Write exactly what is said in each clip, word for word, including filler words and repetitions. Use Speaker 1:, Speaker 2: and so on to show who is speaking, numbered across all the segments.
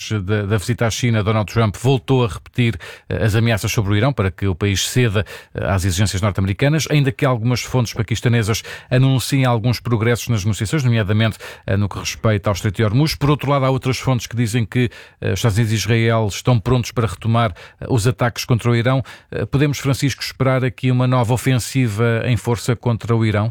Speaker 1: depois da, da visita à China, Donald Trump voltou a repetir as ameaças sobre o Irão para que o país ceda às exigências norte-americanas, ainda que algumas fontes paquistanesas anunciem alguns progressos nas negociações, nomeadamente no que respeita ao Estreito de Hormuz. Por outro lado, há outras fontes que dizem que os Estados Unidos e Israel estão prontos para retomar os ataques contra o Irão. Podemos, Francisco, esperar aqui uma nova ofensiva em força contra o Irão?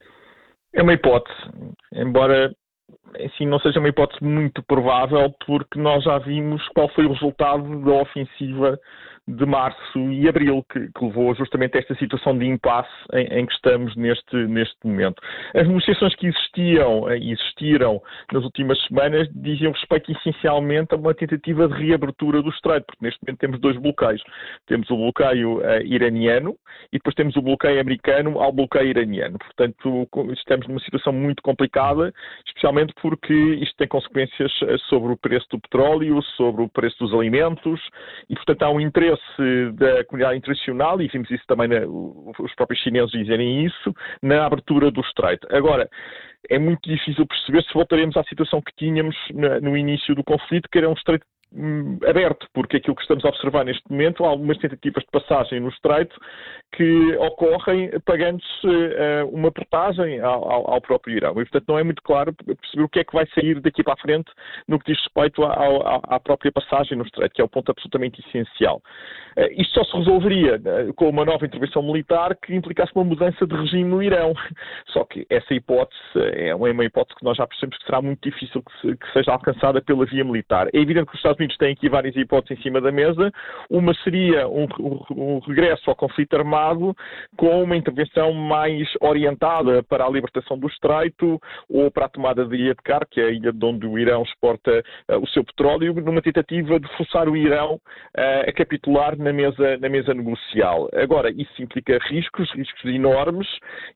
Speaker 2: É uma hipótese, embora assim não seja uma hipótese muito provável, porque nós já vimos qual foi o resultado da ofensiva de março e abril, que, que levou justamente a esta situação de impasse em, em que estamos neste, neste momento. As negociações que existiam e existiram nas últimas semanas diziam respeito essencialmente a uma tentativa de reabertura do estreito, porque neste momento temos dois bloqueios. Temos o bloqueio uh, iraniano e depois temos o bloqueio americano ao bloqueio iraniano. Portanto, estamos numa situação muito complicada, especialmente porque isto tem consequências sobre o preço do petróleo, sobre o preço dos alimentos e, portanto, há um interesse da comunidade internacional, e vimos isso também, na, os próprios chineses dizerem isso, na abertura do estreito. Agora, é muito difícil perceber se voltaremos à situação que tínhamos na, no início do conflito, que era um estreito hum, aberto, porque aquilo que estamos a observar neste momento, há algumas tentativas de passagem no estreito que ocorrem pagando-se uh, uma portagem ao, ao, ao próprio Irão. E, portanto, não é muito claro perceber o que é que vai sair daqui para a frente no que diz respeito à, à, à própria passagem no estreito, que é o ponto absolutamente essencial. Uh, isto só se resolveria uh, com uma nova intervenção militar que implicasse uma mudança de regime no Irão. Só que essa hipótese é uma hipótese que nós já percebemos que será muito difícil que, se, que seja alcançada pela via militar. É evidente que os Estados Unidos têm aqui várias hipóteses em cima da mesa. Uma seria um, um, um regresso ao conflito armado com uma intervenção mais orientada para a libertação do estreito ou para a tomada da ilha de Kar, que é a ilha de onde o Irão exporta uh, o seu petróleo, numa tentativa de forçar o Irão uh, a capitular na mesa, na mesa negocial. Agora, isso implica riscos, riscos enormes,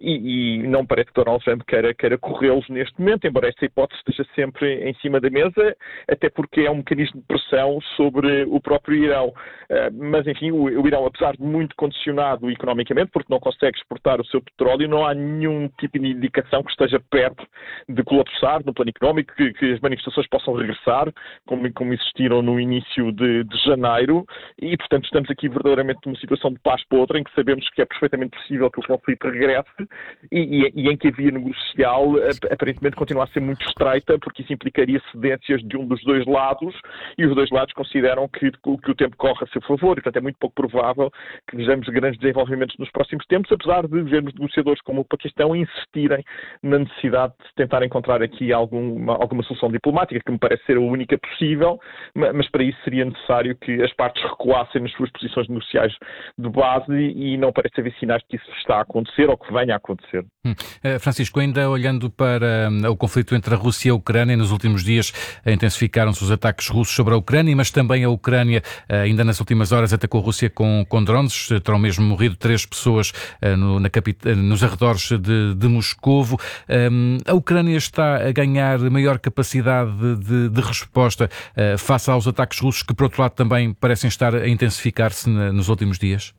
Speaker 2: e, e não parece que Donald Trump queira, queira corrê-los neste momento, embora essa hipótese esteja sempre em cima da mesa, até porque é um mecanismo de pressão sobre o próprio Irão. Uh, mas, enfim, o, o Irão, apesar de muito condicionado economicamente, porque não consegue exportar o seu petróleo, não há nenhum tipo de indicação que esteja perto de colapsar no plano económico, que, que as manifestações possam regressar, como, como existiram no início de, de janeiro, e, portanto, estamos aqui verdadeiramente numa situação de paz para outra, em que sabemos que é perfeitamente possível que o conflito regresse, e, e, e em que a via negocial aparentemente continua a ser muito estreita, porque isso implicaria cedências de um dos dois lados, e os dois lados consideram que, que o tempo corre a seu favor, e, portanto, é muito pouco provável que vejamos grandes desenvolvimentos nos próximos tempos, apesar de vermos negociadores como o Paquistão insistirem na necessidade de tentar encontrar aqui alguma, alguma solução diplomática, que me parece ser a única possível, mas para isso seria necessário que as partes recuassem nas suas posições negociais de base, e não parece haver sinais que isso está a acontecer ou que venha a acontecer.
Speaker 1: Hum. Francisco, ainda olhando para o conflito entre a Rússia e a Ucrânia, nos últimos dias intensificaram-se os ataques russos sobre a Ucrânia, mas também a Ucrânia, ainda nas últimas horas, atacou a Rússia com, com drones, terão mesmo morrido três pessoas uh, no, na capit- nos arredores de, de Moscovo. Um, a Ucrânia está a ganhar maior capacidade de, de resposta uh, face aos ataques russos, que, por outro lado, também parecem estar a intensificar-se na, nos últimos dias?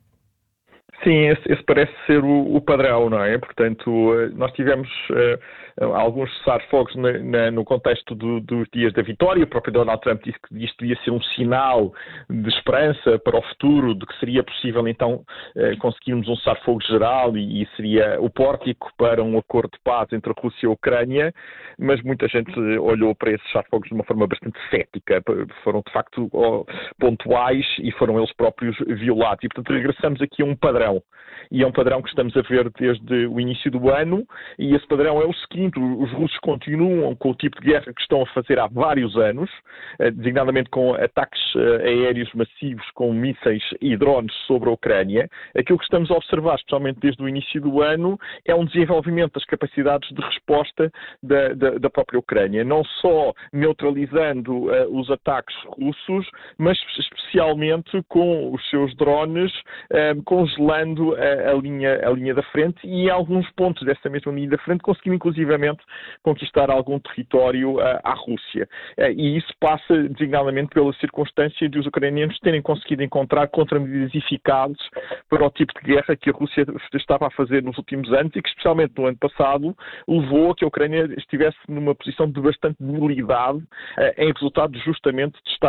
Speaker 2: Sim, esse, esse parece ser o, o padrão, não é? Portanto, nós tivemos uh, alguns cessar-fogos na, na, no contexto do, dos dias da vitória. O próprio Donald Trump disse que isto devia ser um sinal de esperança para o futuro, de que seria possível então uh, conseguirmos um cessar-fogo geral e, e seria o pórtico para um acordo de paz entre a Rússia e a Ucrânia, mas muita gente olhou para esses cessar-fogos de uma forma bastante cética. Foram de facto pontuais e foram eles próprios violados. E, portanto, regressamos aqui a um padrão. E é um padrão que estamos a ver desde o início do ano, e esse padrão é o seguinte: os russos continuam com o tipo de guerra que estão a fazer há vários anos, designadamente com ataques aéreos massivos com mísseis e drones sobre a Ucrânia. Aquilo que estamos a observar, especialmente desde o início do ano, é um desenvolvimento das capacidades de resposta da, da, da própria Ucrânia, não só neutralizando uh, os ataques russos, mas especialmente com os seus drones uh, congelando A, a, linha, a linha da frente, e em alguns pontos dessa mesma linha da frente conseguiu inclusivamente conquistar algum território uh, à Rússia. Uh, e isso passa designadamente pela circunstância de os ucranianos terem conseguido encontrar contramedidas eficazes para o tipo de guerra que a Rússia estava a fazer nos últimos anos, e que, especialmente no ano passado, levou a que a Ucrânia estivesse numa posição de bastante debilidade uh, em resultado justamente de estar